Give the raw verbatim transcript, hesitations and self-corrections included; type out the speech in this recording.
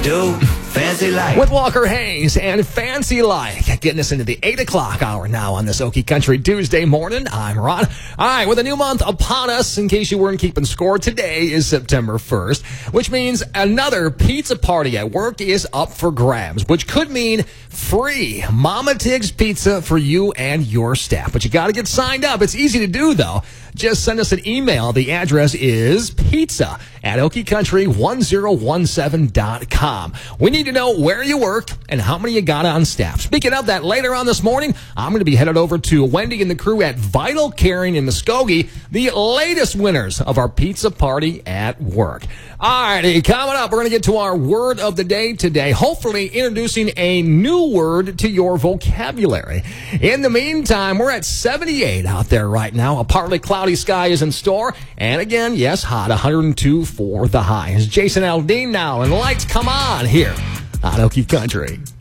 do fancy like. With Walker Hayes and Fancy Like, getting us into the eight o'clock hour now on this Okie Country Tuesday morning. I'm Ron. All right, with a new month upon us, in case you weren't keeping score, today is September first, which means another pizza party at work is up for grabs, which could mean free Mama Tig's pizza for you and your staff. But you got to get signed up. It's easy to do, though. Just send us an email. The address is pizza at okie country one zero one seven dot com. We need to know where you work and how many you got on staff. Speaking of that, later on this morning, I'm going to be headed over to Wendy and the crew at Vital Caring in Muskogee, the latest winners of our pizza party at work. All righty, coming up, we're going to get to our word of the day today, hopefully introducing a new word to your vocabulary. In the meantime, we're at seventy-eight out there right now. A partly cloudy sky is in store. And again, yes, hot, one hundred two for the high. It's Jason Aldean now, and lights come on here on Okie Country.